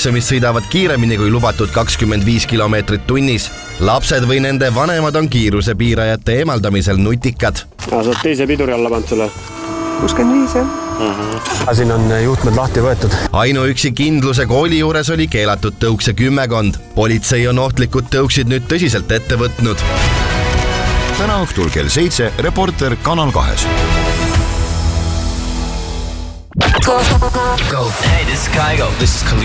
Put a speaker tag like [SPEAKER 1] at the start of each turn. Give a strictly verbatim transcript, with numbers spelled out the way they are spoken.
[SPEAKER 1] tõukse, mis sõidavad kiiremini kui lubatud kakskümmend viis kilomeetrit tunnis. Lapsed või nende vanemad on kiirusepiirajate eemaldamisel nutikad.
[SPEAKER 2] Sa oled teise piduri alla pand sulle?
[SPEAKER 3] kuuskümmend viis, jah.
[SPEAKER 2] Uh-huh. Siin on juhtmed lahti võetud.
[SPEAKER 1] Ainuüksi kindluse kooli juures oli keelatud tõukse kümmekond. Politsei on ohtlikud tõuksid nüüd tõsiselt ette võtnud.
[SPEAKER 4] Täna õhtul kell seitse Reporter Kanal kahes.
[SPEAKER 5] Go. Go. Hey, this is Kygo. This is Khalid.